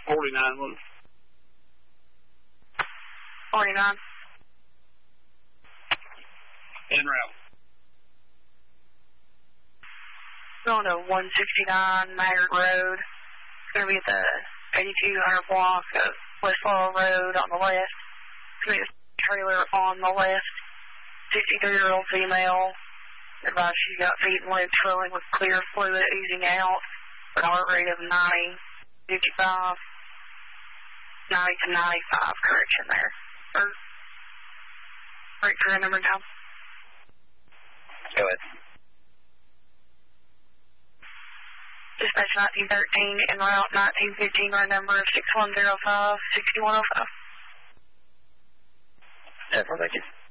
49 was. 49. En route. Going to 169 Maggard Road. It's going to be at the 8200 block of West Laurel Road on the left. It's going to be a trailer on the left. 63-year-old female. Advised she's got feet and legs swelling with clear fluid oozing out. With a heart rate of 90, 55, 90 to 95. Correction there. Or, right for a number now. Go ahead. Dispatch 1913 en route 1915, our number 6105 6105. Thank you.